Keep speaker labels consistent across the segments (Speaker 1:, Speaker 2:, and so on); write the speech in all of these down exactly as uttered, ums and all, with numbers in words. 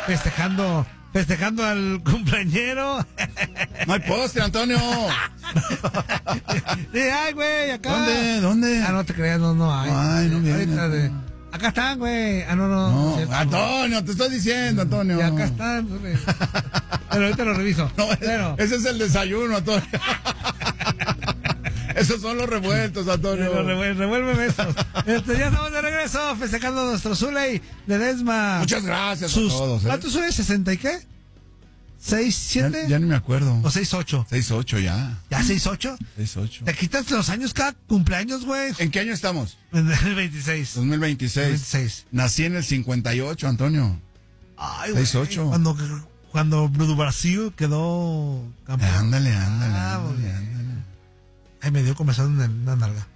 Speaker 1: festejando, festejando al cumpleañero.
Speaker 2: No hay postre, Antonio.
Speaker 1: Sí, ay, güey, acá.
Speaker 2: ¿Dónde? ¿Dónde?
Speaker 1: Ah, no te creas, no, no hay.
Speaker 2: Ay, no viene.
Speaker 1: Ahorita de... Acá están, güey. Ah, no, no.
Speaker 2: No,
Speaker 1: no sé,
Speaker 2: Antonio,
Speaker 1: no.
Speaker 2: te estoy diciendo, Antonio.
Speaker 1: Y acá están, güey. Pero ahorita lo reviso.
Speaker 2: No,
Speaker 1: Pero...
Speaker 2: ese es el desayuno, Antonio. Esos son los revueltos, Antonio.
Speaker 1: Revuel, revuélveme eso. Este, ya estamos de regreso festejando a nuestro Zuley de Desma.
Speaker 2: Muchas gracias
Speaker 1: Sus,
Speaker 2: a todos. ¿eh?
Speaker 1: ¿Cuántos Zuley? ¿sesenta y qué? ¿seis, siete?
Speaker 2: Ya, ya ni me acuerdo.
Speaker 1: ¿O seis, ocho?
Speaker 2: seis, ocho ya.
Speaker 1: ¿Ya seis, ocho?
Speaker 2: seis, ocho.
Speaker 1: ¿Te quitas los años cada cumpleaños, güey?
Speaker 2: ¿En qué año estamos?
Speaker 1: En el veintiséis.
Speaker 2: dos mil veintiséis.
Speaker 1: veintiséis.
Speaker 2: Nací en el cincuenta y ocho, Antonio.
Speaker 1: Ay, güey.
Speaker 2: seis, ocho.
Speaker 1: Cuando, cuando Brasil quedó campeón.
Speaker 2: Ándale, ándale,
Speaker 1: Ah,
Speaker 2: ándale, ándale.
Speaker 1: Ay, me dio comezón en una nalga.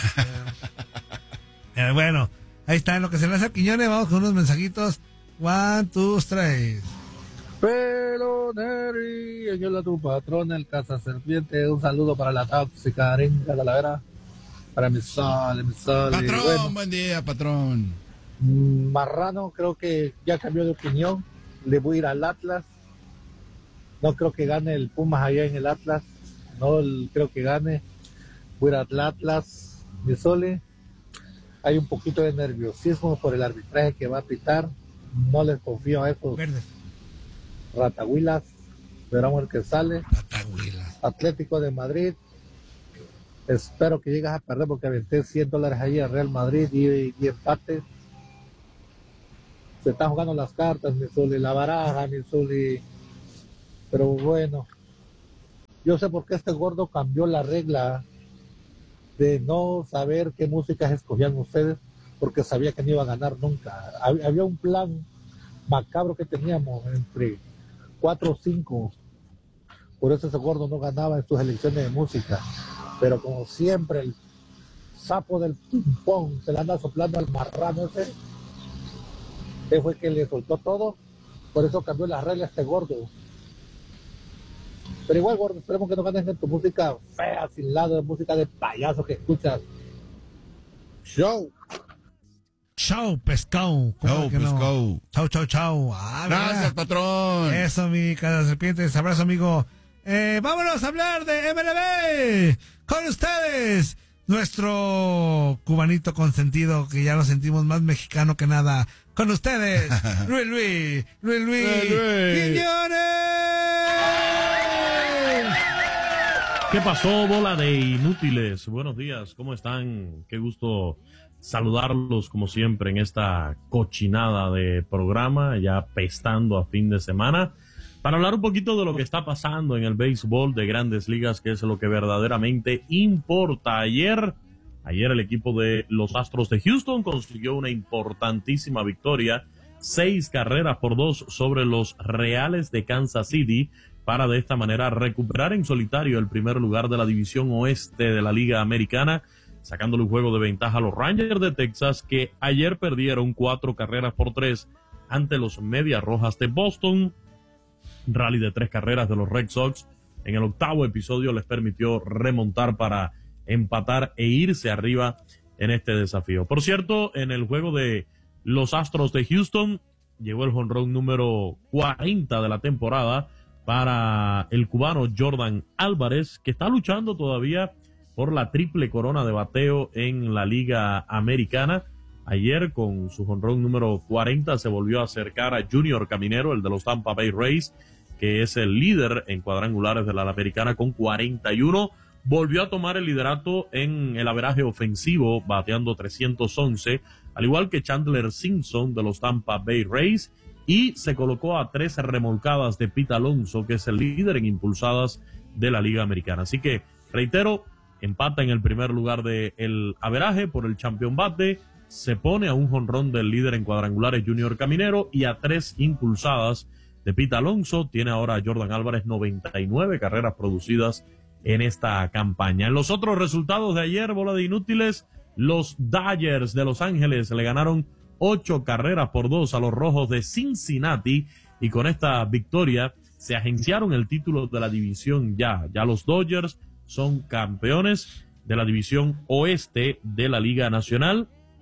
Speaker 1: eh, bueno, ahí está en lo que se le hace a Quiñones. Vamos con unos mensajitos. One, two, three.
Speaker 3: Peloneri, aquí a tu patrón, el cazaserpiente. Un saludo para la tóxica arenga Talavera. Para mi sol, mi sol.
Speaker 2: Patrón,
Speaker 3: bueno,
Speaker 2: buen día, patrón.
Speaker 3: Marrano, creo que ya cambió de opinión. Le voy a ir al Atlas. No creo que gane el Pumas allá en el Atlas. No el, creo que gane. Voy a ir al Atlas, mi Sole. Hay un poquito de nerviosismo por el arbitraje que va a pitar. No les confío a esos
Speaker 1: Verde.
Speaker 3: ratahuilas. Veremos el que sale.
Speaker 1: Ratahuilas.
Speaker 3: Atlético de Madrid. Espero que llegues a perder porque aventé cien dólares ahí a Real Madrid y, y empate. Se están jugando las cartas, mi Zuli, la baraja, mi Zuli. Pero bueno, yo sé por qué este gordo cambió la regla de no saber qué músicas escogían ustedes, porque sabía que no iba a ganar nunca. Había un plan macabro que teníamos entre cuatro o cinco. Por eso ese gordo no ganaba en sus elecciones de música. Pero como siempre, el sapo del ping-pong se le anda soplando al marrano ese. Ese fue que le soltó todo. Por eso cambió las reglas este gordo. Pero igual, gordo, esperemos que no ganes en tu música fea, sin lado, de música de payaso que escuchas. Show.
Speaker 1: Chau, pescado.
Speaker 2: Chau, pescado.
Speaker 1: Chau, chau, chau. Ah,
Speaker 2: gracias,
Speaker 1: mira.
Speaker 2: patrón.
Speaker 1: Eso, mi cara de serpientes. Abrazo, amigo. Eh, vámonos a hablar de M L B. Con ustedes, nuestro cubanito consentido, que ya lo sentimos más mexicano que nada. Con ustedes, Luis Luis, Luis Luis,
Speaker 2: Luis Luis.
Speaker 1: Quiñones.
Speaker 4: ¿Qué pasó, bola de inútiles? Buenos días, ¿cómo están? Qué gusto saludarlos como siempre en esta cochinada de programa, ya pestando a fin de semana, para hablar un poquito de lo que está pasando en el béisbol de Grandes Ligas, que es lo que verdaderamente importa. Ayer, ayer el equipo de los Astros de Houston consiguió una importantísima victoria, seis carreras por dos sobre los Reales de Kansas City, para de esta manera recuperar en solitario el primer lugar de la división oeste de la Liga Americana, sacándole un juego de ventaja a los Rangers de Texas, que ayer perdieron cuatro carreras por tres ante los Medias Rojas de Boston. Rally de tres carreras de los Red Sox en el octavo episodio les permitió remontar para empatar e irse arriba en este desafío. Por cierto, en el juego de los Astros de Houston llegó el jonrón número cuarenta de la temporada para el cubano Jordan Álvarez, que está luchando todavía por la triple corona de bateo en la Liga Americana. Ayer, con su jonrón número cuarenta, se volvió a acercar a Junior Caminero, el de los Tampa Bay Rays, que es el líder en cuadrangulares de la Americana con cuarenta y uno. Volvió a tomar el liderato en el averaje ofensivo, bateando trescientos once, al igual que Chandler Simpson de los Tampa Bay Rays, y se colocó a tres remolcadas de Pete Alonso, que es el líder en impulsadas de la Liga Americana. Así que, reitero, empata en el primer lugar del averaje por el campeón bate, se pone a un jonrón del líder en cuadrangulares Junior Caminero y a tres impulsadas de Pete Alonso. Tiene ahora a Jordan Álvarez noventa y nueve carreras producidas en esta campaña. En los otros resultados de ayer, bola de inútiles, los Dodgers de Los Ángeles le ganaron ocho carreras por dos a los Rojos de Cincinnati, y con esta victoria se agenciaron el título de la división ya. Ya los Dodgers son campeones de la división oeste de la Liga Nacional.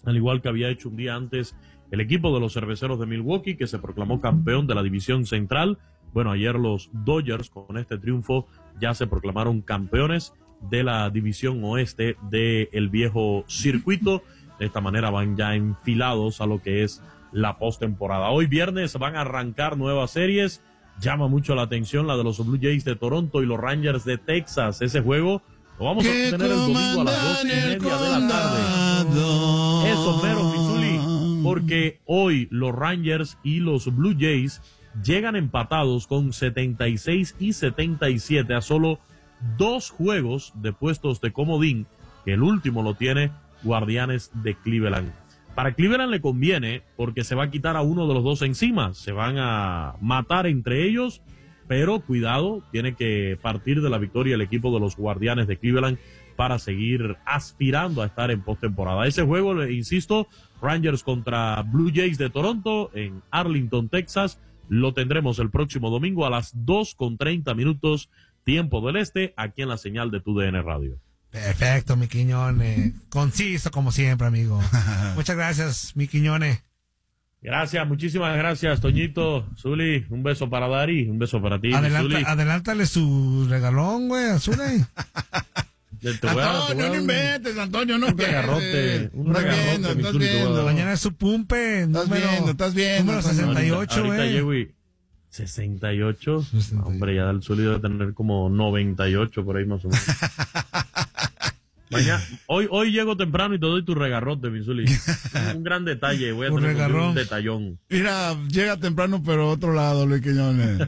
Speaker 4: al igual que había hecho un día antes el equipo de los Cerveceros de Milwaukee, que se proclamó campeón de la división central. Bueno, ayer los Dodgers con este triunfo ya se proclamaron campeones de la división oeste del viejo circuito. De esta manera van ya enfilados a lo que es la postemporada. Hoy viernes van a arrancar nuevas series. Llama mucho la atención la de los Blue Jays de Toronto y los Rangers de Texas. Ese juego lo vamos a tener el domingo a las dos y media de la tarde. Eso, mero, Fizuli, porque hoy los Rangers y los Blue Jays llegan empatados con setenta y seis y setenta y siete a solo dos juegos de puestos de comodín, que el último lo tiene Guardianes de Cleveland. Para Cleveland le conviene porque se va a quitar a uno de los dos encima, se van a matar entre ellos, pero cuidado, tiene que partir de la victoria el equipo de los Guardianes de Cleveland para seguir aspirando a estar en postemporada. Ese juego, insisto, Rangers contra Blue Jays de Toronto en Arlington, Texas, lo tendremos el próximo domingo a las dos con treinta minutos, tiempo del este, aquí en la señal de tu D N Radio.
Speaker 1: Perfecto, mi Quiñone. Conciso como siempre, amigo. Muchas gracias, mi Quiñone.
Speaker 4: Gracias, muchísimas gracias, Toñito. Zuli, un beso para Dari, un beso para ti.
Speaker 1: Adelanta,
Speaker 4: Zuli.
Speaker 1: adelántale su regalón, güey, a Zuli.
Speaker 4: Te voy a- te voy a
Speaker 2: Antonio, no
Speaker 4: un-
Speaker 2: inventes, Antonio, no
Speaker 4: un regarrote, un
Speaker 2: Estás
Speaker 4: regarrote,
Speaker 2: viendo,
Speaker 4: mi
Speaker 2: estás
Speaker 4: Zuli, te voy a dar.
Speaker 2: viendo.
Speaker 1: Mañana es su pumpe,
Speaker 2: Estás
Speaker 1: número,
Speaker 2: viendo, estás viendo,
Speaker 1: número
Speaker 2: Antonio.
Speaker 1: sesenta y ocho,
Speaker 4: Ahorita
Speaker 1: güey.
Speaker 4: llego y sesenta y ocho. Hombre, ya el Zuli debe tener como noventa y ocho por ahí más o menos. Mañana, hoy, hoy llego temprano y te doy tu regarrote, mi Zuli. Un gran detalle, voy a
Speaker 1: Un
Speaker 4: tener contigo
Speaker 1: regarrón.
Speaker 4: un detallón.
Speaker 2: Mira, llega temprano, pero otro lado, Luis Quiñones.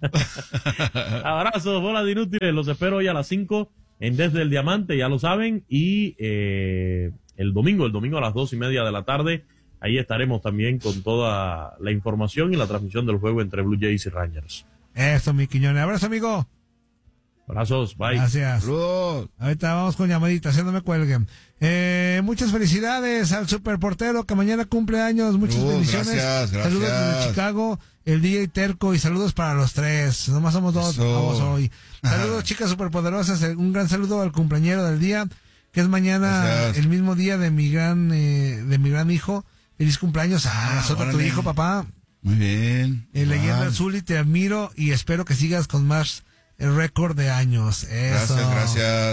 Speaker 4: Abrazos, bolas de inútiles. Los espero hoy a las cinco en Desde el Diamante, ya lo saben. Y eh, el domingo, el domingo a las dos y media de la tarde, ahí estaremos también con toda la información y la transmisión del juego entre Blue Jays y Rangers.
Speaker 1: Eso, mi Quiñone. Abrazo, amigo.
Speaker 4: Abrazos, bye.
Speaker 1: Gracias.
Speaker 2: Saludos.
Speaker 1: Ahorita vamos con llamaditas, no me cuelguen. Eh, muchas felicidades al superportero que mañana cumple años. Muchas
Speaker 2: Uh,
Speaker 1: bendiciones.
Speaker 2: gracias, gracias.
Speaker 1: Saludos desde Chicago, el D J Terco, y saludos para los tres. Nomás somos dos
Speaker 2: Eso.
Speaker 1: vamos hoy. Saludos,
Speaker 2: Ajá.
Speaker 1: chicas superpoderosas. eh, Un gran saludo al cumpleañero del día, que es mañana
Speaker 2: Gracias.
Speaker 1: el mismo día de mi gran, eh, de mi gran hijo. Feliz cumpleaños a
Speaker 2: Ah,
Speaker 1: nosotros, tu
Speaker 2: órale.
Speaker 1: hijo, papá.
Speaker 2: Muy bien.
Speaker 1: Eh, leyenda
Speaker 2: Igual.
Speaker 1: Zuli, te admiro y espero que sigas con más el récord de años. Eso.
Speaker 2: Gracias, gracias.